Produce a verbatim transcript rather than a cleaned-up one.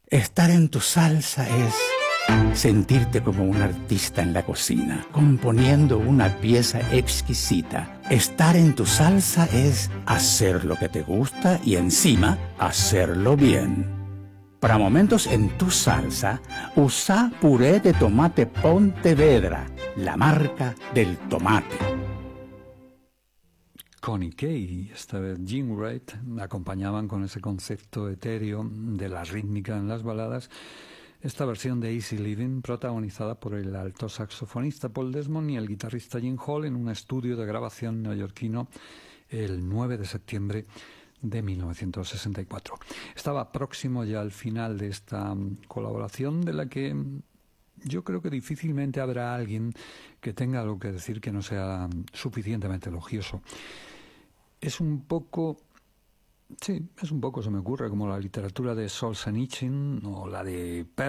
Estar en tu salsa es sentirte como un artista en la cocina, componiendo una pieza exquisita. Estar en tu salsa es hacer lo que te gusta y encima hacerlo bien. Para momentos en tu salsa, usa puré de tomate Pontevedra, la marca del tomate. Connie Kay, esta vez Jim Wright, acompañaban con ese concepto etéreo de la rítmica en las baladas esta versión de Easy Living, protagonizada por el alto saxofonista Paul Desmond y el guitarrista Jim Hall en un estudio de grabación neoyorquino el nueve de septiembre de mil novecientos sesenta y cuatro. Estaba próximo ya al final de esta colaboración, de la que yo creo que difícilmente habrá alguien que tenga algo que decir que no sea suficientemente elogioso. Es un poco, sí, es un poco, se me ocurre, como la literatura de Solzhenitsyn o la de